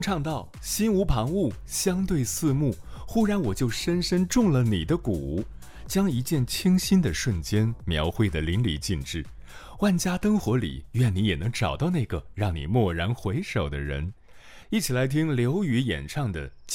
唱到心无旁骛，相对四目，忽然我就深深中了你的蛊，将一见倾心的瞬间描绘得淋漓尽致。万家灯火里，愿你也能找到那个让你蓦然回首的人。一起来听刘宇演唱的